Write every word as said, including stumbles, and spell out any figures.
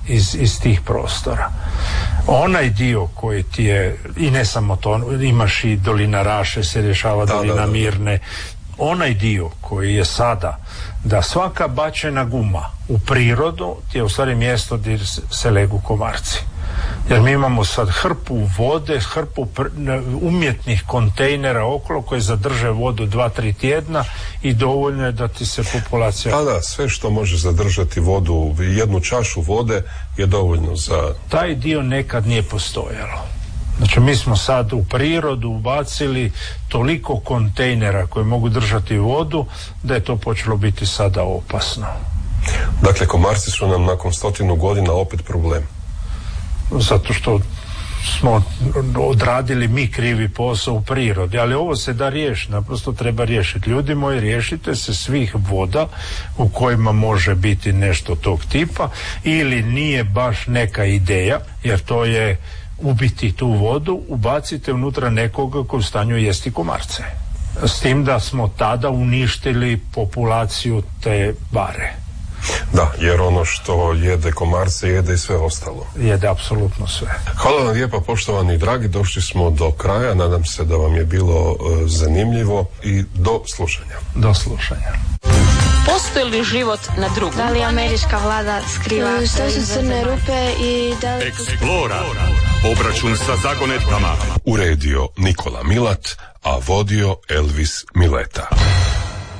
iz, iz tih prostora. Onaj dio koji ti je, i ne samo to, imaš i dolina Raše, se rješava da, dolina da, da. Mirne, onaj dio koji je sada, da svaka bačena guma u prirodu ti je u stvari mjesto gdje se legu komarci. Jer mi imamo sad hrpu vode, hrpu umjetnih kontejnera okolo koje zadrže vodu dva, tri tjedna i dovoljno je da ti se populacija... Pa da, sve što može zadržati vodu, jednu čašu vode je dovoljno za... Taj dio nekad nije postojalo. Znači mi smo sad u prirodu ubacili toliko kontejnera koji mogu držati vodu da je to počelo biti sada opasno. Dakle, komarci su nam nakon stotinu godina opet problem. Zato što smo odradili mi krivi posao u prirodi, ali ovo se da riješiti, naprosto treba riješiti. Ljudi moji, riješite se svih voda u kojima može biti nešto tog tipa ili nije baš neka ideja, jer to je ubiti tu vodu, ubacite unutra nekoga koji u stanju jesti komarce. S tim da smo tada uništili populaciju te bare. Da, jer ono što jede komarce jede i sve ostalo. Jede apsolutno sve. Hvala vam lijepa, poštovani dragi, došli smo do kraja, nadam se da vam je bilo uh, zanimljivo i do slušanja. Do slušanja. Postoji li život na drugom? Da li američka vlada skriva što su crne rupe i da li... Eksplora. Obračun sa zagonetkama. Uredio Nikola Milat, a vodio Elvis Mileta.